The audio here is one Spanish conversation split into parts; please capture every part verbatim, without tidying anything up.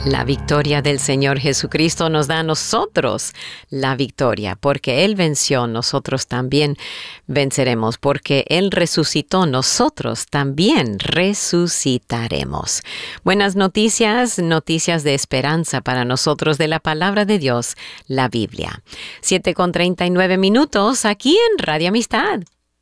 La victoria del Señor Jesucristo nos da a nosotros la victoria, porque Él venció, nosotros también venceremos, porque Él resucitó, nosotros también resucitaremos. Buenas noticias, noticias de esperanza para nosotros de la palabra de Dios, la Biblia. Siete con treinta y nueve minutos aquí en Radio Amistad.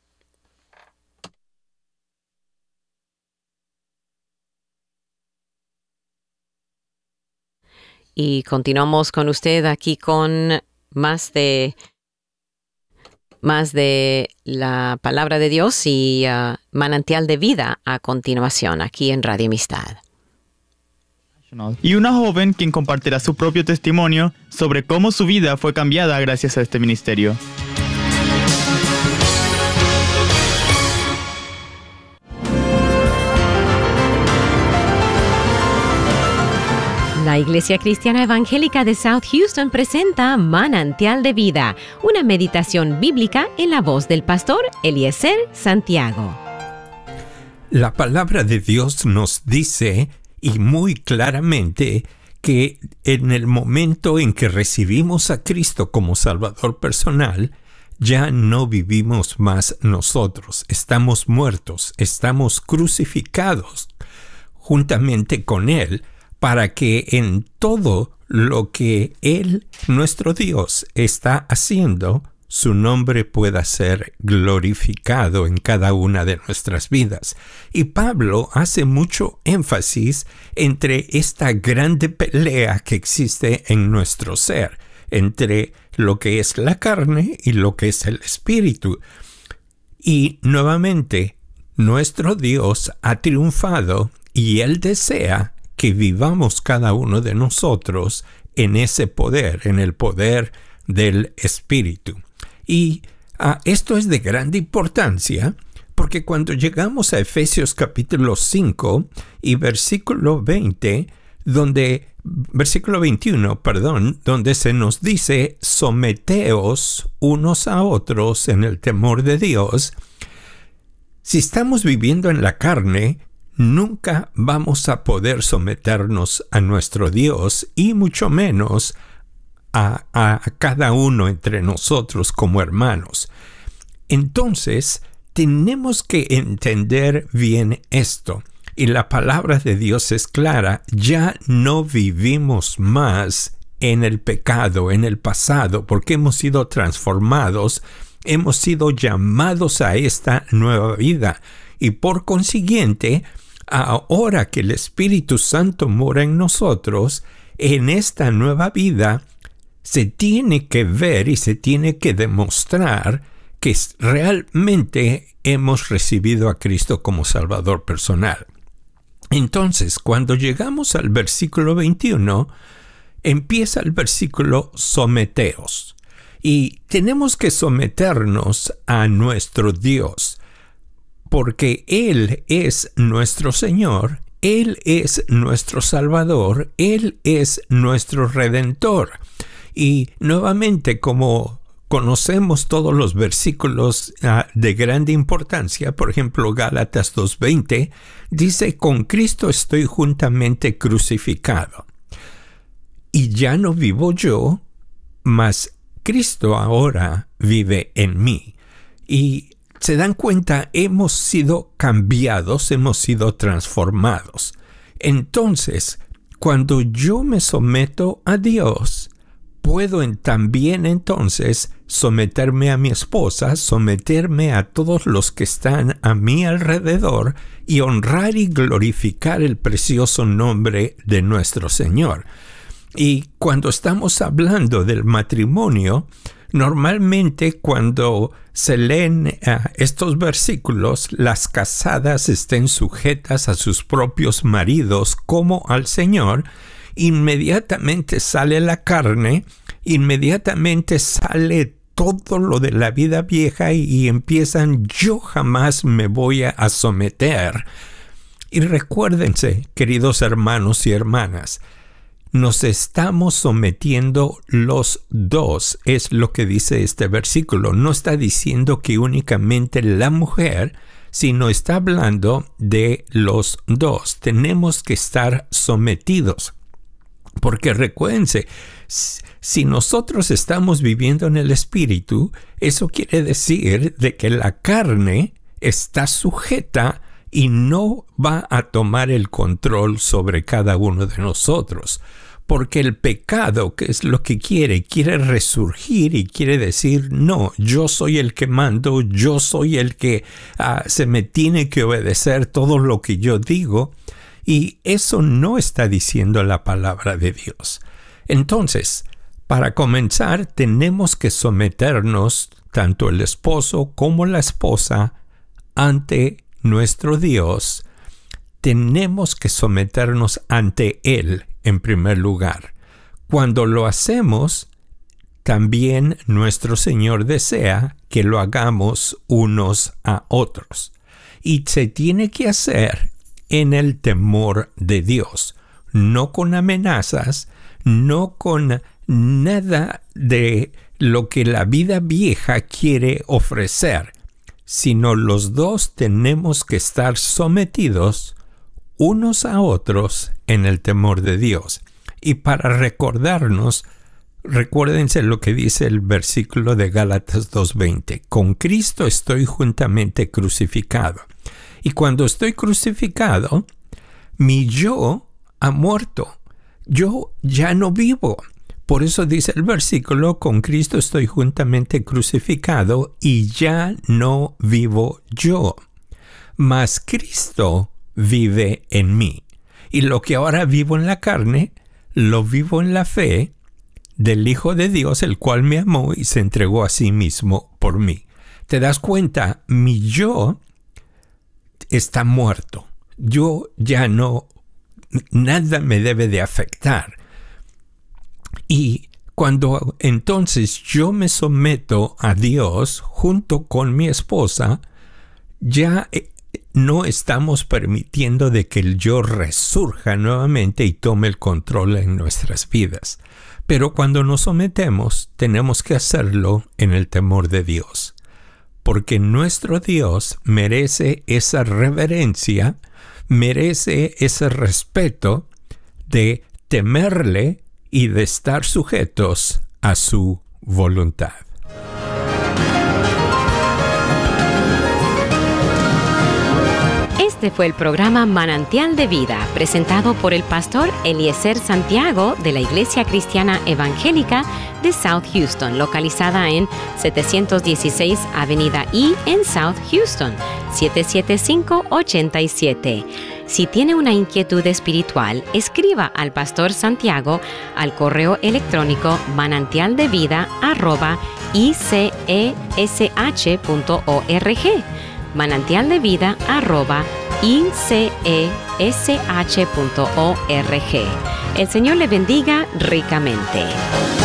Y continuamos con usted aquí con más de, más de la palabra de Dios y uh, manantial de vida a continuación aquí en Radio Amistad. Y una joven quien compartirá su propio testimonio sobre cómo su vida fue cambiada gracias a este ministerio. La Iglesia Cristiana Evangélica de South Houston presenta Manantial de Vida, una meditación bíblica en la voz del pastor Eliezer Santiago. La palabra de Dios nos dice, y muy claramente, que en el momento en que recibimos a Cristo como Salvador personal, ya no vivimos más nosotros. Estamos muertos, estamos crucificados juntamente con Él, para que en todo lo que Él, nuestro Dios, está haciendo, su nombre pueda ser glorificado en cada una de nuestras vidas. Y Pablo hace mucho énfasis entre esta grande pelea que existe en nuestro ser, entre lo que es la carne y lo que es el espíritu. Y nuevamente, nuestro Dios ha triunfado y Él desea que vivamos cada uno de nosotros en ese poder, en el poder del Espíritu. Y uh, esto es de grande importancia, porque cuando llegamos a Efesios capítulo cinco y versículo veinte, donde, versículo veintiuno, perdón, donde se nos dice, someteos unos a otros en el temor de Dios, si estamos viviendo en la carne, nunca vamos a poder someternos a nuestro Dios y mucho menos a, a cada uno entre nosotros como hermanos. Entonces, tenemos que entender bien esto. Y la palabra de Dios es clara, ya no vivimos más en el pecado, en el pasado, porque hemos sido transformados, hemos sido llamados a esta nueva vida. Y por consiguiente, ahora que el Espíritu Santo mora en nosotros, en esta nueva vida se tiene que ver y se tiene que demostrar que realmente hemos recibido a Cristo como Salvador personal. Entonces, cuando llegamos al versículo veintiuno, empieza el versículo someteos. Y tenemos que someternos a nuestro Dios, porque Él es nuestro Señor, Él es nuestro Salvador, Él es nuestro Redentor. Y nuevamente, como conocemos todos los versículos uh, de grande importancia, por ejemplo, Gálatas dos veinte, dice, con Cristo estoy juntamente crucificado. Y ya no vivo yo, mas Cristo ahora vive en mí. Y se dan cuenta, hemos sido cambiados, hemos sido transformados. Entonces, cuando yo me someto a Dios, puedo en, también entonces someterme a mi esposa, someterme a todos los que están a mi alrededor y honrar y glorificar el precioso nombre de nuestro Señor. Y cuando estamos hablando del matrimonio, normalmente cuando se leen uh, estos versículos, las casadas estén sujetas a sus propios maridos como al Señor, inmediatamente sale la carne, inmediatamente sale todo lo de la vida vieja y, y empiezan, yo jamás me voy a someter. Y recuérdense, queridos hermanos y hermanas, nos estamos sometiendo los dos, es lo que dice este versículo. No está diciendo que únicamente la mujer, sino está hablando de los dos. Tenemos que estar sometidos. Porque recuérdense, si nosotros estamos viviendo en el Espíritu, eso quiere decir de que la carne está sujeta y no va a tomar el control sobre cada uno de nosotros. Porque el pecado, que es lo que quiere, quiere resurgir y quiere decir, no, yo soy el que mando, yo soy el que uh, se me tiene que obedecer todo lo que yo digo. Y eso no está diciendo la palabra de Dios. Entonces, para comenzar, tenemos que someternos, tanto el esposo como la esposa, ante nuestro Dios. Tenemos que someternos ante Él en primer lugar. Cuando lo hacemos, también nuestro Señor desea que lo hagamos unos a otros. Y se tiene que hacer en el temor de Dios, no con amenazas, no con nada de lo que la vida vieja quiere ofrecer, sino los dos tenemos que estar sometidos unos a otros en el temor de Dios. Y para recordarnos, recuérdense lo que dice el versículo de Gálatas dos veinte. Con Cristo estoy juntamente crucificado. Y cuando estoy crucificado, mi yo ha muerto. Yo ya no vivo. Por eso dice el versículo, con Cristo estoy juntamente crucificado y ya no vivo yo. Mas Cristo vive en mí. Y lo que ahora vivo en la carne, lo vivo en la fe del Hijo de Dios, el cual me amó y se entregó a sí mismo por mí. ¿Te das cuenta? Mi yo está muerto. Yo ya no, nada me debe de afectar. Y cuando entonces yo me someto a Dios junto con mi esposa, ya no estamos permitiendo de que el yo resurja nuevamente y tome el control en nuestras vidas. Pero cuando nos sometemos, tenemos que hacerlo en el temor de Dios. Porque nuestro Dios merece esa reverencia, merece ese respeto de temerle y de estar sujetos a su voluntad. Este fue el programa Manantial de Vida, presentado por el pastor Eliezer Santiago de la Iglesia Cristiana Evangélica de South Houston, localizada en setecientos dieciséis Avenida E en South Houston, siete siete cinco ocho siete. Si tiene una inquietud espiritual, escriba al pastor Santiago al correo electrónico manantialdevida arroba i c e s h punto org. manantialdevida arroba i c e s h punto org. El Señor le bendiga ricamente.